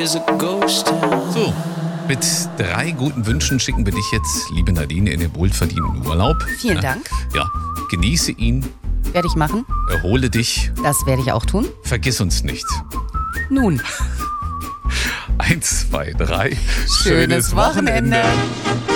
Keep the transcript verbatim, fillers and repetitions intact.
is a ghost town. So, mit drei guten Wünschen schicken wir dich jetzt, liebe Nadine, in den wohlverdienten Urlaub. Vielen ja, Dank. Ja, genieße ihn, Werde ich machen. erhole dich, Das werde ich auch tun. vergiss uns nicht. Nun, Eins, zwei, drei. schönes Wochenende.